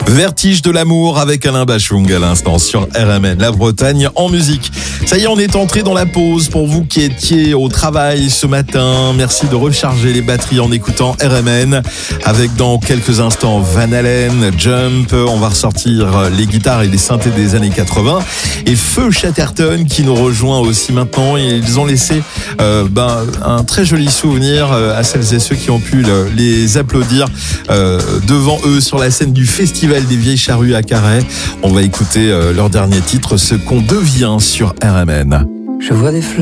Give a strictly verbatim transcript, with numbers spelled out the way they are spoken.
Vertige de l'amour avec Alain Bachung à l'instant sur R M N, la Bretagne en musique. Ça y est, on est entré dans la pause pour vous qui étiez au travail ce matin. Merci de recharger les batteries en écoutant R M N. Avec dans quelques instants Van Halen, Jump. On va ressortir les guitares et les synthés des années quatre-vingts. Et Feu Chatterton qui nous rejoint aussi maintenant. Ils ont laissé euh, ben, un très joli souvenir à celles et ceux qui ont pu le, les applaudir euh, devant eux sur la scène du Festival des Vieilles Charrues à Carhaix. On va écouter euh, leur dernier titre, Ce qu'on devient sur R M N. Je vois des fleurs.